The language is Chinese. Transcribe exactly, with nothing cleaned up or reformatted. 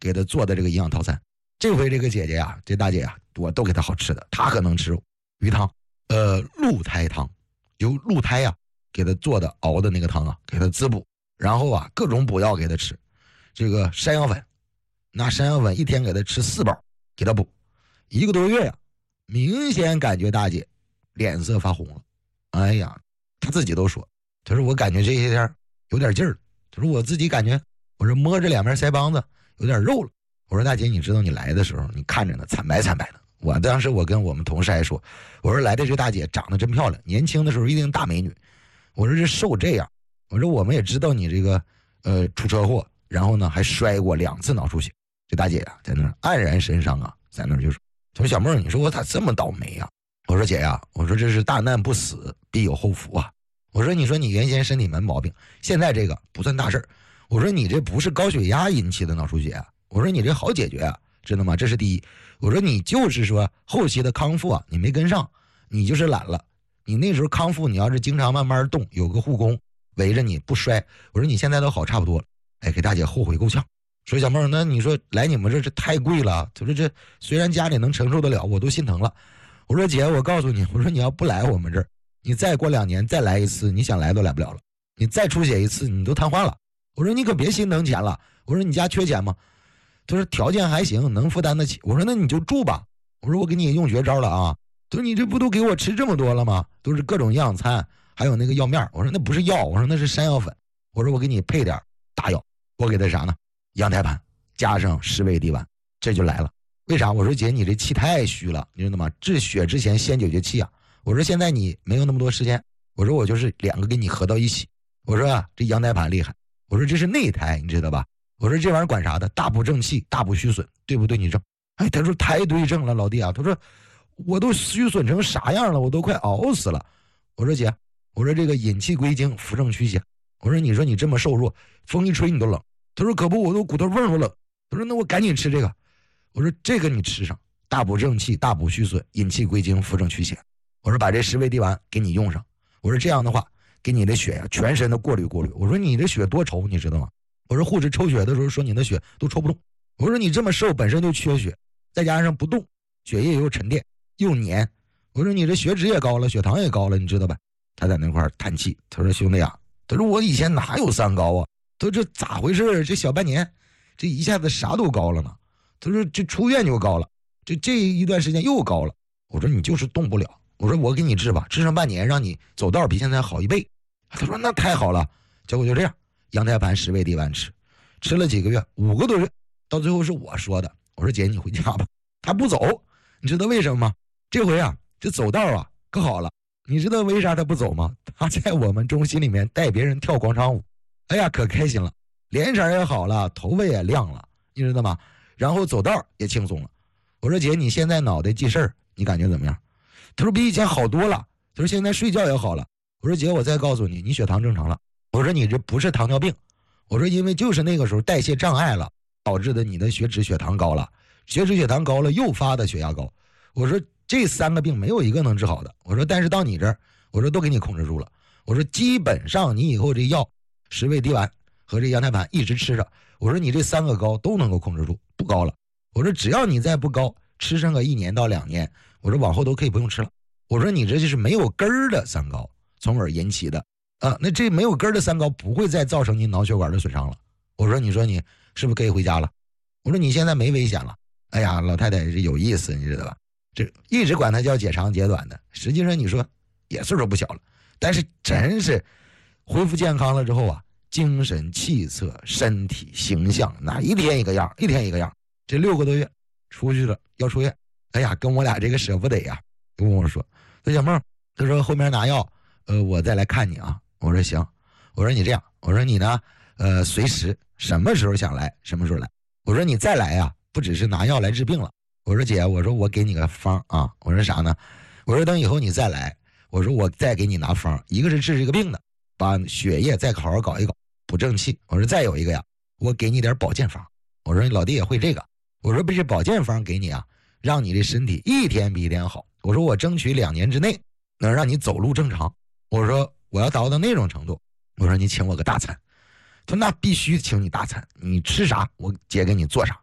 给他做的这个营养套餐。这回这个姐姐呀、啊，这大姐呀、啊，我都给她好吃的，她可能吃鱼汤，呃，鹿胎汤，由鹿胎呀、啊、给她做的熬的那个汤啊，给她滋补，然后啊各种补药给她吃，这个山药粉，拿山药粉一天给她吃四包，给她补，一个多月呀、啊，明显感觉大姐脸色发红了，哎呀，她自己都说，她说我感觉这些天有点劲儿，她说我自己感觉，我说摸着两边腮帮子有点肉了。我说大姐，你知道你来的时候你看着呢惨白惨白的，我当时我跟我们同事还说，我说来的这大姐长得真漂亮，年轻的时候一定大美女，我说这瘦这样，我说我们也知道你这个呃出车祸，然后呢还摔过两次脑出血，这大姐呀、啊、在那儿黯然神伤啊，在那儿就说，她说小妹儿，你说我咋这么倒霉呀、啊？我说姐呀、啊，我说这是大难不死必有后福啊，我说你说你原先身体没毛病，现在这个不算大事儿，我说你这不是高血压引起的脑出血啊，我说你这好解决啊，知道吗？这是第一。我说你就是说后期的康复啊，你没跟上，你就是懒了。你那时候康复，你要是经常慢慢动，有个护工围着你不摔。我说你现在都好差不多了。哎，给大姐后悔够呛。说小妹儿，那你说来你们这这太贵了。他说这虽然家里能承受得了，我都心疼了。我说姐，我告诉你，我说你要不来我们这儿，你再过两年再来一次，你想来都来不了了。你再出血一次，你都瘫痪了。我说你可别心疼钱了。我说你家缺钱吗？他说条件还行，能负担得起。我说那你就住吧。我说我给你用绝招了啊。他说你这不都给我吃这么多了吗？都是各种营养餐，还有那个药面。我说那不是药，我说那是山药粉。我说我给你配点大药，我给他啥呢？羊胎盘加上十味地丸，这就来了。为啥？我说姐，你这气太虚了，你知道吗？治血之前先解决气啊。我说现在你没有那么多时间，我说我就是两个给你合到一起。我说啊，这羊胎盘厉害，我说这是内胎，你知道吧？我说这玩意儿管啥的？大补正气，大补虚损，对不对？你正？哎，他说太对症了，老弟啊。他说我都虚损成啥样了，我都快熬死了。我说姐，我说这个引气归经，扶正驱邪。我说你说你这么瘦弱，风一吹你都冷。他说可不，我都骨头缝都冷。他说那我赶紧吃这个。我说这个你吃上，大补正气，大补虚损，引气归经，扶正驱邪。我说把这十味地丸给你用上。我说这样的话，给你的血呀、啊、全身的过滤过滤。我说你这血多稠，你知道吗？我说护士抽血的时候说你的血都抽不动。我说你这么瘦本身就缺血，再加上不动，血液又沉淀又黏。我说你这血脂也高了，血糖也高了，你知道吧？他在那块叹气，他说兄弟啊，他说我以前哪有三高啊？他说这咋回事？这小半年这一下子啥都高了呢。他说这出院就高了，这这一段时间又高了。我说你就是动不了。我说我给你治吧，治上半年让你走道比现在好一倍。他说那太好了。结果就这样，羊胎盘十味地丸吃，吃了几个月，五个多月，到最后是我说的。我说姐你回家吧。他不走，你知道为什么吗？这回啊这走道啊可好了。你知道为啥他不走吗？他在我们中心里面带别人跳广场舞，哎呀可开心了，脸色也好了，头发也亮了，你知道吗？然后走道也轻松了。我说姐你现在脑袋记事儿你感觉怎么样？他说比以前好多了。他说现在睡觉也好了。我说姐我再告诉你，你血糖正常了。我说你这不是糖尿病，我说因为就是那个时候代谢障碍了导致的你的血脂血糖高了，血脂血糖高了诱发的血压高。我说这三个病没有一个能治好的。我说但是到你这儿，我说都给你控制住了。我说基本上你以后这药十味地丸和这羊胎盘一直吃着，我说你这三个高都能够控制住，不高了。我说只要你再不高，吃上个一年到两年，我说往后都可以不用吃了。我说你这就是没有根儿的三高从而引起的啊，那这没有根儿的三高不会再造成你脑血管的损伤了。我说你说你是不是可以回家了？我说你现在没危险了。哎呀老太太是有意思你知道吧，这一直管她叫解长解短的，实际上你说也岁数不小了，但是真是恢复健康了之后啊，精神气色身体形象那一天一个样一天一个样。这六个多月出去了要出院，哎呀跟我俩这个舍不得呀，跟我说说小妹，他说后面拿药呃我再来看你啊。我说行。我说你这样，我说你呢呃随时什么时候想来什么时候来。我说你再来呀、啊、不只是拿药来治病了。我说姐，我说我给你个方啊。我说啥呢？我说等以后你再来，我说我再给你拿方，一个是治这个病的，把血液再好好搞一搞补正气。我说再有一个呀，我给你点保健方。我说你老弟也会这个。我说不是保健方给你啊，让你的身体一天比一天好。我说我争取两年之内能让你走路正常。我说我要达到那种程度，我说你请我个大餐。他说那必须请你大餐，你吃啥我姐给你做啥。